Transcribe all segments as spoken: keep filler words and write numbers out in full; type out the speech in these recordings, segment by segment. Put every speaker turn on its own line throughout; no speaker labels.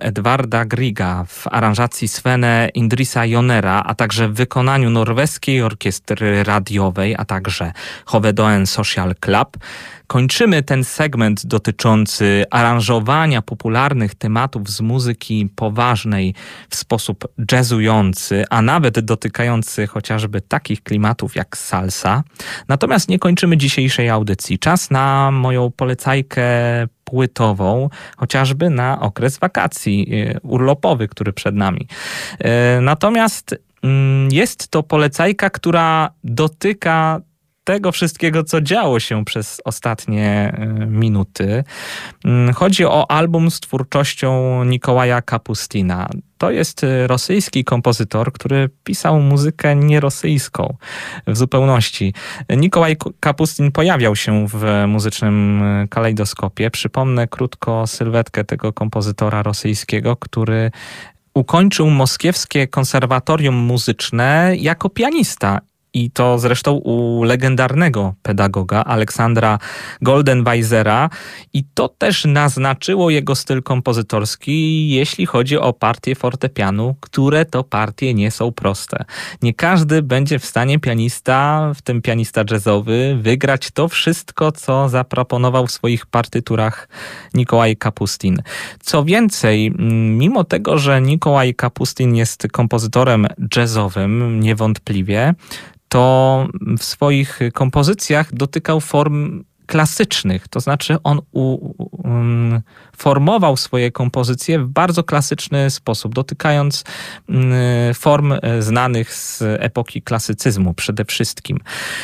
Edvarda Grieга w aranżacji Svene Indrisa Jonera, a także w wykonaniu Norweskiej Orkiestry Radiowej, a także Hovedøen Social Club, kończymy ten segment dotyczący aranżowania popularnych tematów z muzyki poważnej w sposób jazzujący, a nawet dotykający chociażby takich klimatów jak salsa. Natomiast nie kończymy dzisiejszej audycji. Czas na moją polecajkę płytową, chociażby na okres wakacji urlopowy, który przed nami. Natomiast jest to polecajka, która dotyka tego wszystkiego, co działo się przez ostatnie minuty. Chodzi o album z twórczością Nikołaja Kapustina. To jest rosyjski kompozytor, który pisał muzykę nierosyjską w zupełności. Nikołaj Kapustin pojawiał się w muzycznym kalejdoskopie. Przypomnę krótko sylwetkę tego kompozytora rosyjskiego, który ukończył moskiewskie konserwatorium muzyczne jako pianista. I to zresztą u legendarnego pedagoga Aleksandra Goldenweisera. I to też naznaczyło jego styl kompozytorski, jeśli chodzi o partie fortepianu, które to partie nie są proste. Nie każdy będzie w stanie pianista, w tym pianista jazzowy, wygrać to wszystko, co zaproponował w swoich partyturach Nikołaj Kapustin. Co więcej, mimo tego, że Nikołaj Kapustin jest kompozytorem jazzowym, niewątpliwie, to w swoich kompozycjach dotykał form klasycznych, to znaczy on u, um, formował swoje kompozycje w bardzo klasyczny sposób, dotykając um, form znanych z epoki klasycyzmu przede wszystkim.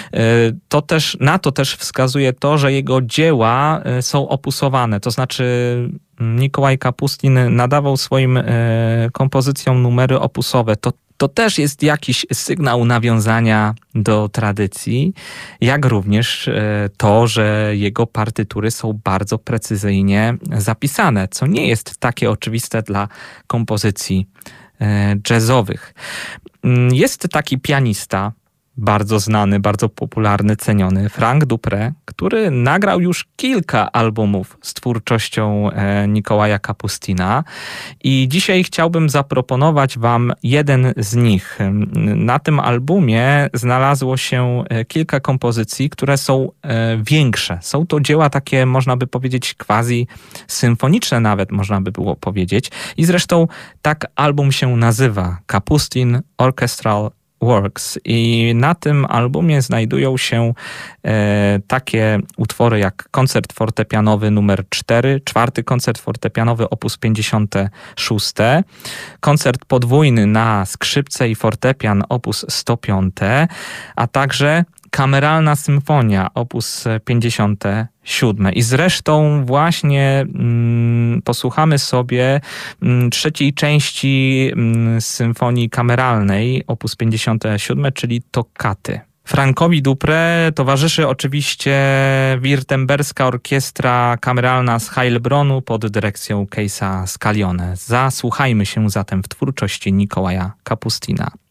To też, na to też wskazuje to, że jego dzieła są opusowane, to znaczy Nikołaj Kapustin nadawał swoim kompozycjom numery opusowe. To To też jest jakiś sygnał nawiązania do tradycji, jak również to, że jego partytury są bardzo precyzyjnie zapisane, co nie jest takie oczywiste dla kompozycji jazzowych. Jest taki pianista, bardzo znany, bardzo popularny, ceniony, Frank Dupré, który nagrał już kilka albumów z twórczością Nikołaja Kapustina i dzisiaj chciałbym zaproponować wam jeden z nich. Na tym albumie znalazło się kilka kompozycji, które są większe. Są to dzieła takie, można by powiedzieć, quasi symfoniczne nawet, można by było powiedzieć. I zresztą tak album się nazywa, Kapustin Orchestral Works, i na tym albumie znajdują się e, takie utwory jak koncert fortepianowy numer cztery, czwarty koncert fortepianowy opus pięćdziesiąty szósty, koncert podwójny na skrzypce i fortepian opus sto pięć, a także kameralna symfonia opus pięćdziesiąty siódmy. I zresztą właśnie mm, posłuchamy sobie mm, trzeciej części mm, symfonii kameralnej opus pięćdziesiąty siódmy, czyli Toccaty. Frankowi Dupré towarzyszy oczywiście wirtemberska orkiestra kameralna z Heilbronu pod dyrekcją Keesa Scaglione. Zasłuchajmy się zatem w twórczości Nikołaja Kapustina.